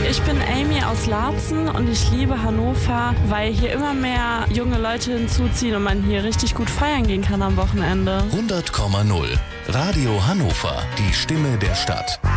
Ich bin Amy aus Laatzen und ich liebe Hannover, weil hier immer mehr junge Leute hinzuziehen und man hier richtig gut feiern gehen kann am Wochenende. 100,0 Radio Hannover, die Stimme der Stadt.